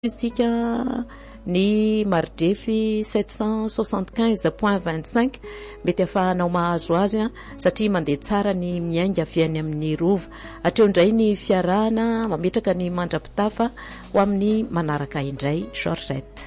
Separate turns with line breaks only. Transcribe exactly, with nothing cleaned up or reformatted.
isika ny Mardefy sept cent soixante-quinze point vingt-cinq mety afahanao mahazo azy a satria mandeha tsara ny miainga avy any amin'ny rova. Hatreo indray ny fiarahana mametraka ny mandrapitafa ho amin'ny manaraka indray Georgette.